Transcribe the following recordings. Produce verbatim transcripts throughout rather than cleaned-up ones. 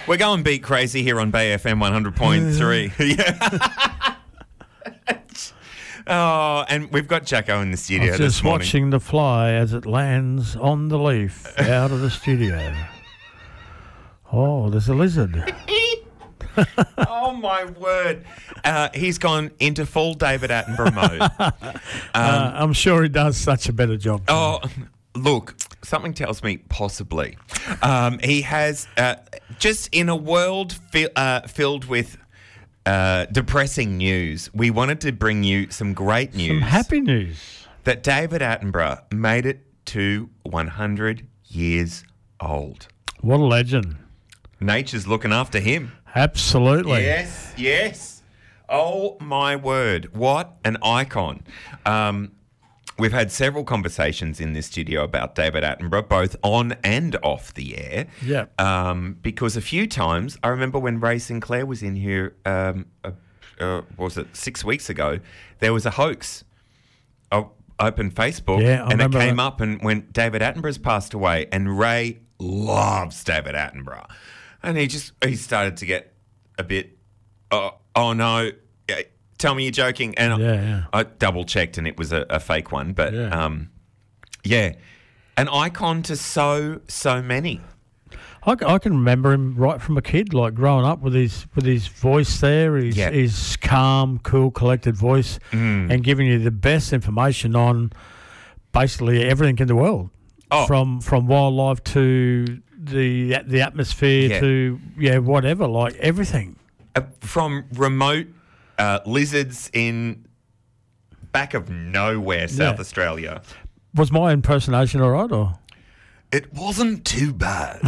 We're going beat crazy here on Bay F M one hundred point three. Yeah. Oh, and we've got Jacko in the studio I'm this just morning. watching the fly as it lands on the leaf out of the studio. Oh, there's a lizard. Oh, my word. Uh, he's gone into full David Attenborough mode. Um, uh, I'm sure he does such a better job. Oh, look, something tells me possibly. Um, he has, uh, just in a world fi- uh, filled with uh, depressing news, we wanted to bring you some great news. Some happy news. That David Attenborough made it to one hundred years old. What a legend. Nature's looking after him. Absolutely. Yes, yes. Oh, my word. What an icon. Um, we've had several conversations in this studio about David Attenborough, both on and off the air. Yeah. Um, because a few times, I remember when Ray Sinclair was in here, um, uh, uh, what was it, six weeks ago, there was a hoax. I opened Facebook, Yeah, I and it remember came that. up and when David Attenborough's passed away, and Ray loves David Attenborough. And he just, he started to get a bit, oh, oh no, eh, tell me you're joking. And Yeah, I, yeah. I double checked and it was a, a fake one. But Yeah. um, yeah, an icon to so, so many. I, c- I can remember him right from a kid, like growing up with his with his voice there, his, Yeah. his calm, cool, collected voice, Mm. and giving you the best information on basically everything in the world, Oh. from from wildlife to the the atmosphere Yeah. to yeah whatever, like everything. Uh, from remote uh, lizards in back of nowhere, South Yeah. Australia. Was my impersonation all right, or It wasn't too bad.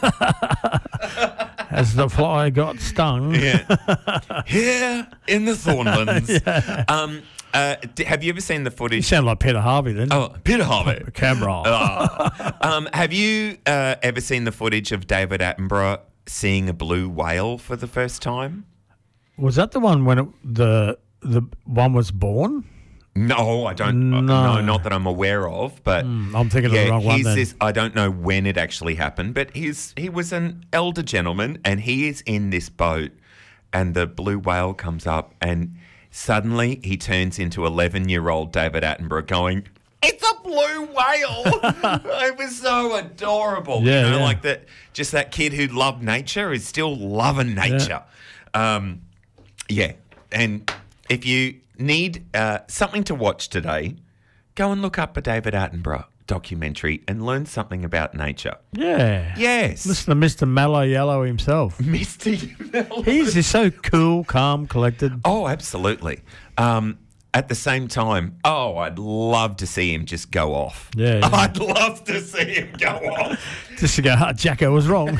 as the fly got stung? Yeah. Here in the Thornlands. um, uh, d- have you ever seen the You footage? sound like Peter Harvey then. Oh, Peter Harvey. Camera. Oh. um, have you uh, ever seen the footage of David Attenborough seeing a blue whale for the first time? Was that the one when it, the the one was born? No, I don't. uh, No. No, not that I'm aware of. But Hmm, I'm thinking of yeah, the wrong one he's then. this. I don't know when it actually happened, but he's he was an elder gentleman, and he is in this boat, and the blue whale comes up, and suddenly he turns into eleven-year-old David Attenborough, going, "It's a blue whale!" It was so adorable. Yeah, you know, yeah. like that. Just that kid who loved nature is still loving nature. Um, yeah, and if you need uh, something to watch today, go and look up a David Attenborough documentary and learn something about nature. Yeah. Yes. Listen to Mister Mallow Yellow himself. Misty Mellow. He's just so cool, calm, collected. Oh, absolutely. Um, at the same time, oh, I'd love to see him just go off. Yeah, yeah. I'd love to see him go off. Just to go, oh, Jacko was wrong.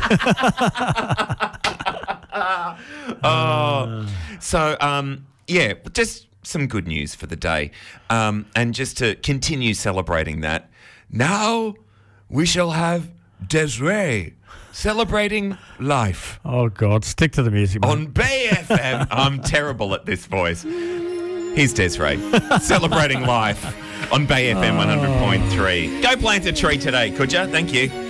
Oh, so um, yeah, just some good news for the day, um, and just to continue celebrating that. Now we shall have Desiree celebrating life Oh, God. Stick to the music, man. on Bay F M. I'm terrible at this voice. Here's Desiree celebrating life on Bay F M one hundred point three. Go plant a tree today, could you? Thank you.